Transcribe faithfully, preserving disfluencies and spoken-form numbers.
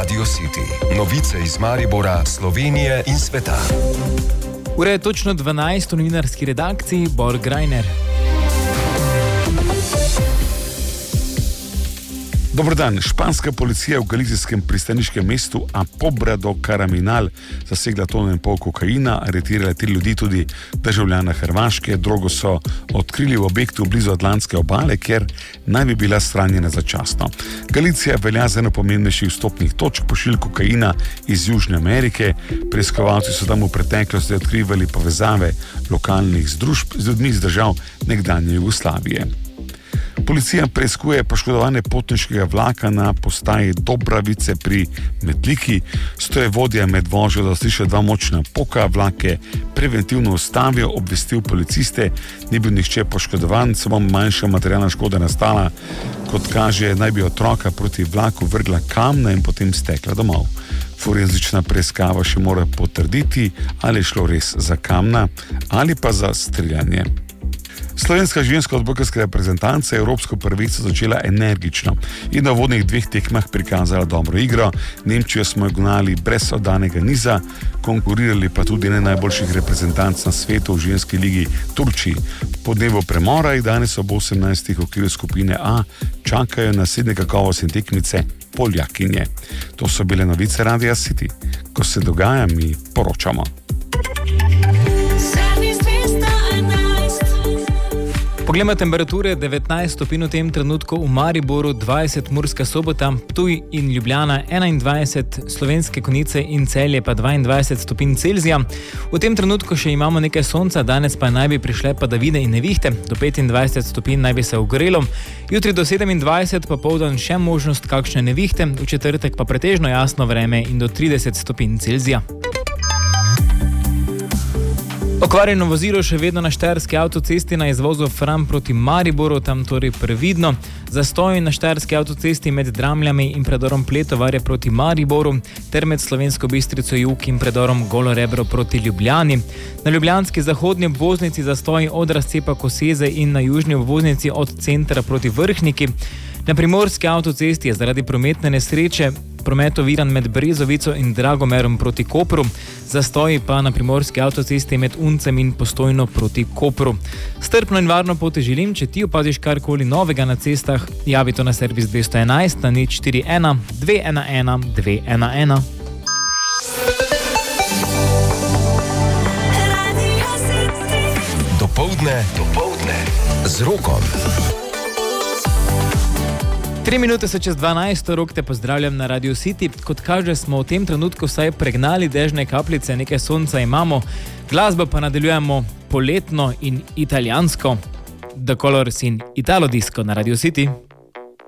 Radio City. Novice iz Maribora, Slovenije in sveta. Ura je točno dvanajst v novinarski redakciji, Bor Grajner. Dobar dan. Španska policija v galicijskem pristaniškem mestu Apobra do Caraminal zasegla tono in pol kokaina, aretirala tri ljudi, tudi državljana Hrvaške. Drogo so odkrili v objektu blizu Atlantske obale, kjer naj bi bila shranjena začasno. Galicija velja za eno pomembnejših vstopnih točk pošiljk kokaina iz Južne Amerike. Preiskovalci so tam v preteklosti odkrivali povezave lokalnih združb z ljudmi iz držav nekdanje Jugoslavije. Policija preiskuje poškodovanje potniškega vlaka na postaji Dobravice pri Metliki. Strojevodja med vožnjo zaslišal dva močna poka, vlak je preventivno ustavil, obvestil policiste, ni bil nihče poškodovan, samo manjša materialna škoda nastala. Kot kaže, naj bi otroka proti vlaku vrgla kamna in potem stekla domov. Forenzična preiskava še mora potrditi, ali je šlo res za kamna ali pa za streljanje. Slovenska ženska odbojkarska reprezentanca je evropsko prvenstvo začela energično in na uvodnih dveh tekmah prikazala dobro igro. Nemčijo smo jo gnali brez oddanega niza, konkurirali pa tudi ne najboljših reprezentanc na svetu v ženski ligi Turčiji. Po dnevu premora jih danes ob osemnajstih v okviru skupine A čakajo naslednje kakovostne tekmice Poljakinje. To so bile novice Radia City. Ko se dogaja, mi poročamo. Poglejmo temperature, devetnajst stopinj v tem trenutku v Mariboru, dvajset Murska Sobota, Ptuj in Ljubljana, enaindvajset, Slovenske Konjice in Celje pa dvaindvajset stopinj Celzija. V tem trenutku še imamo nekaj sonca, danes pa naj bi prišle padavine in nevihte, do petindvajset stopinj naj bi se ogrelo, jutri do sedemindvajset, popoldan še možnost kakšne nevihte, v četrtek pa pretežno jasno vreme in do trideset stopinj Celzija. Okvarjeno vozilo še vedno na štajerski avtocesti na izvozu Fram proti Mariboru, tam torej previdno. Zastoj na štajerski avtocesti med Dramljami in predorom Pletovarje proti Mariboru ter med Slovensko Bistrico jug in predorom Golo Rebro proti Ljubljani. Na ljubljanski zahodni obvoznici zastoj od razcepa Koseze in na južni obvoznici od centra proti Vrhniki. Na primorski avtocesti je zaradi prometne nesreče promet oviran med Brezovico in Dragomerom proti Kopru, zastoji pa na primorski avtocesti med Uncem in Postojno proti Kopru. Strpno in varno pot želim, če ti opaziš karkoli novega na cestah, javi to na servis dvesto enajst na nič štiri ena dve ena ena dve ena ena. Dopoldne, dopoldne z Rokom. Tri minute so čez dvanajst, Rok te pozdravljam na Radio City. Kot kaže, smo v tem trenutku vsaj pregnali dežne kapljice, nekaj sonca imamo, glasbo pa nadaljujemo poletno in italijansko. The Colors in Italo Disco na Radio City.